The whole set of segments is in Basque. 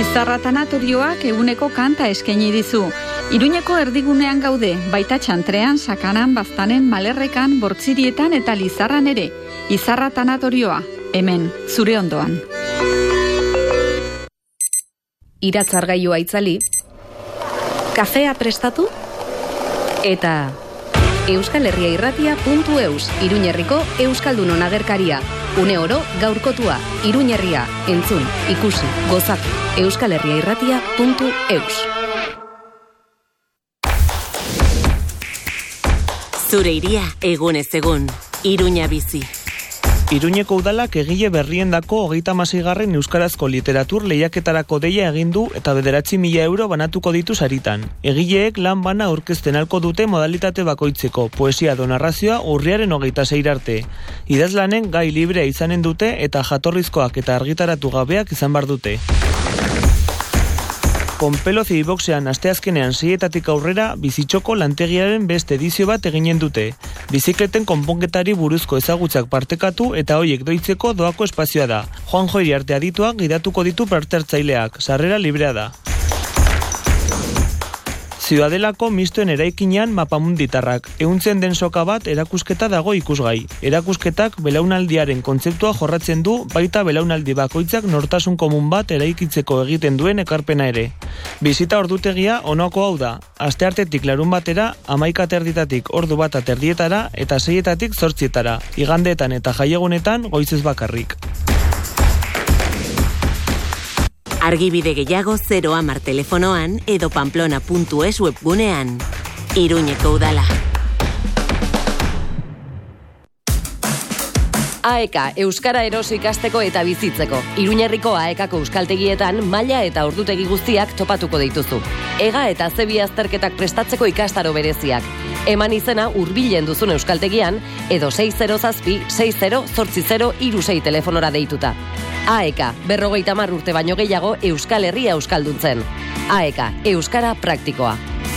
Izarra Tanatorioak eguneko kanta eskaini dizu. Iruñeko erdigunean gaude, baita Txantrean, Sakanan, Baztanen, Malerrekan, Bortzirietan eta Lizarran ere. Izarra Tanatorioa, hemen, zure ondoan. Iratzargailua itzali, kafea prestatu, eta euskalherriairratia.eus, Iruñerriko Euskaldunon agerkaria. Une oro gaurkotua, Iruñerria, entzun, ikusi, gozatu, euskalherriairratia.eus. Zure iria egunez egun, Iruña bizi. Iruñeko udalak egile berriendako 36. euskarazko literatur lehiaketarako deia egin du eta 9.000 euro banatuko ditu saritan. Egileek lan bana aurkezten alko dute modalitate bakoitzeko, poesia do narrazioa urriaren 26 arte. Idazlanen gai librea izanen dute eta jatorrizkoak eta argitaratu gabeak izan bar dute. Pompelo Zibiboxean asteazkenean 6 aurrera bizitxoko lantegiaren beste edizio bat eginen dute. Bizikleten konponketari buruzko ezagutzak partekatu eta hoiek doitzeko doako espazioa da. Juanjo Iriarte adituak gidatuko ditu parte hartzaileak, sarrera librea da. Ziudadelako mistoen eraikinean mapamunditarrak. Ehuntzen den soka bat erakusketa dago ikusgai. Erakusketak belaunaldiaren kontzeptua jorratzen du, baita belaunaldi bakoitzak nortasun komun bat eraikitzeko egiten duen ekarpena ere. Bizita ordutegia honako hau da. Asteartetik larun batera, 11:00 ordu 1:30 eta 6:00 8:00. Igandeetan eta jaiegunetan goizez bakarrik. Argibide gehiago 010 telefonoan edo pamplona.es webgunean. Iruñeko udala. AEK, Euskara erosi ikasteko eta bizitzeko. Iruñerriko AEKako euskaltegietan maila eta ordutegi guztiak topatuko dituzu. Ega eta zebi azterketak prestatzeko ikastaro bereziak. Eman izena hurbilen duzun euskaltegian edo 607-60-80-36 telefonora deituta. AEK, 50 urte baino gehiago Euskal Herria euskalduntzen. AEK, Euskara praktikoa.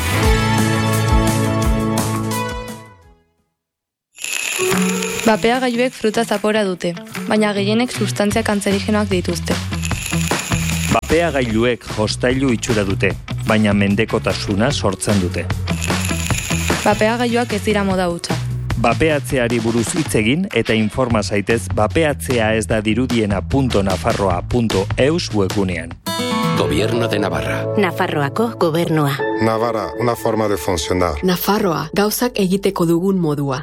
Bapeagailuek fruta zapora dute, baina gehienek sustantzia kantzerigenoak dituzte. Bapeagailuek jostailu itxura dute, baina mendekotasuna sortzen dute. Bapeagailuak ez dira moda hutsa. Bapeatzeari buruz hitz egin eta informa zaitez bapeatzea ez da dirudiena.nafarroa.eus webgunean. Gobierno de Navarra. Nafarroako gobernua. Navarra, una forma de funcionar. Nafarroa, gauzak egiteko dugun modua.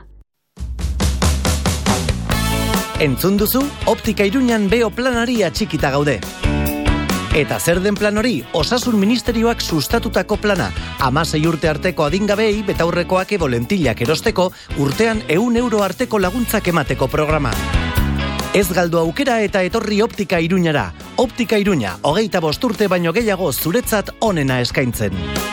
Entzun duzu, Optika Iruñan beo planari atxikita gaude. Eta zer den plan hori, Osasun Ministerioak sustatutako plana, 16 urte arteko adingabei betaurrekoak edo lentillak erosteko, urtean 100 euro arteko laguntzak emateko programa. Ez galdu aukera eta etorri Optika Iruñara. Optika Iruña, 25 urte baino gehiago zuretzat onena eskaintzen.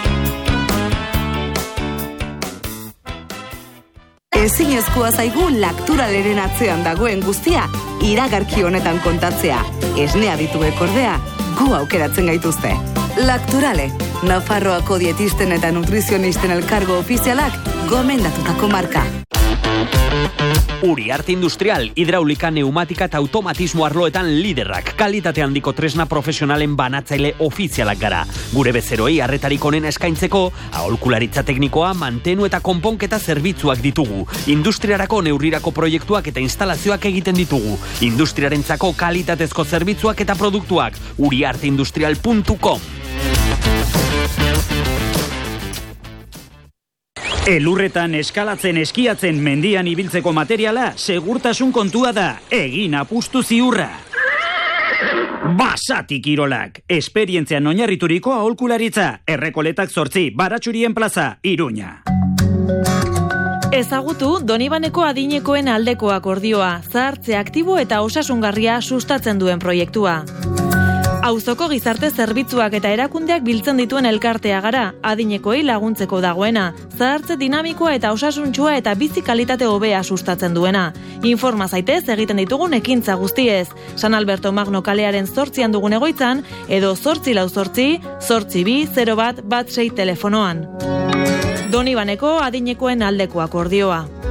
Ezinezkoa zaigu Lakturaleren atzean dagoen guztia iragarki honetan kontatzea. Esnea dituek ordea, gu aukeratzen gaituzte. Lakturale, Nafarroako dietisten eta nutrizionisten elkargo ofizialak gomendatutako marka. Uriarte Industrial, hidraulika, neumatika eta automatismo arloetan liderrak. Kalitate handiko tresna profesionalen banatzaile ofizialak gara. Gure bezeroi arretarik onena eskaintzeko, aholkularitza teknikoa, mantenu eta konponketa zerbitzuak ditugu. Industriarako neurrirako proiektuak eta instalazioak egiten ditugu. Industriarentzako kalitatezko zerbitzuak eta produktuak. uriarteindustrial.com. Elurretan eskalatzen, eskiatzen, mendian ibiltzeko materiala, segurtasun kontua da, egin apustu ziurra. Basati Kirolak, esperientzian oinarrituriko aholkularitza, Errekoletak 8, Baratxurien plaza, Iruña. Ezagutu Donibaneko adinekoen aldeko akordioa, zahartze aktibo eta osasungarria sustatzen duen proiektua. Auzoko gizarte zerbitzuak eta erakundeak biltzen dituen elkartea gara, adinekoei laguntzeko dagoena, zahartze dinamikoa eta osasuntsua eta bizi kalitate hobea sustatzen duena. Informa zaitez egiten ditugun ekintza guztiez, San Alberto Magno kalearen 8 dugun egoitzan, edo 848-82-01-16 telefonoan. Donibaneko adinekoen aldeko akordioa.